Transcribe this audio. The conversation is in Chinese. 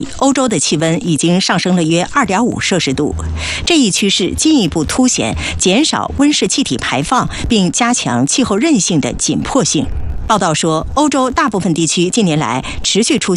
欧洲的气温已经上升了约2.5摄氏度，这一趋势进一步凸显减少温室气体排放并加强气候韧性的紧迫性。报道说，欧洲大部分地区近年来持续出